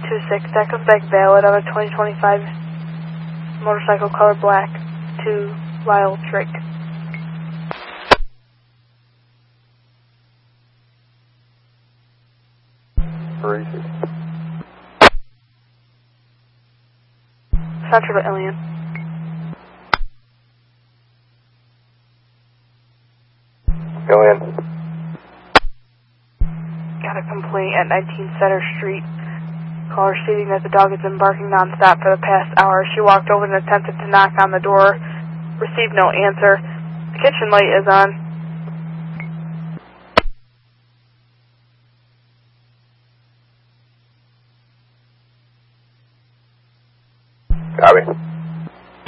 126, that comes back valid on a 2025 motorcycle color black to Lyle Trick. Central to Alien. Alien. Got a complaint at 19 Center Street. Caller stating that the dog has been barking nonstop for the past hour. She walked over and attempted to knock on the door. Received no answer. The kitchen light is on. Copy.